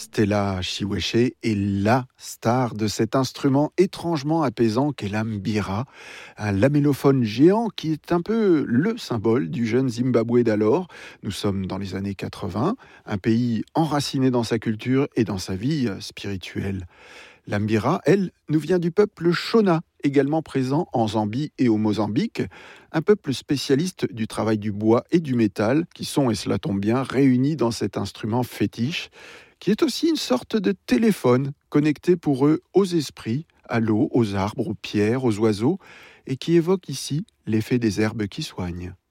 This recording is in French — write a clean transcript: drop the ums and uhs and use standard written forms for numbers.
Stella Chiweche est la star de cet instrument étrangement apaisant qu'est l'ambira, un lamellophone géant qui est un peu le symbole du jeune Zimbabwe d'alors. Nous sommes dans les années 80, un pays enraciné dans sa culture et dans sa vie spirituelle. L'ambira, elle, nous vient du peuple Shona, également présent en Zambie et au Mozambique, un peuple spécialiste du travail du bois et du métal, qui sont, et cela tombe bien, réunis dans cet instrument fétiche, qui est aussi une sorte de téléphone connecté pour eux aux esprits, à l'eau, aux arbres, aux pierres, aux oiseaux, et qui évoque ici l'effet des herbes qui soignent.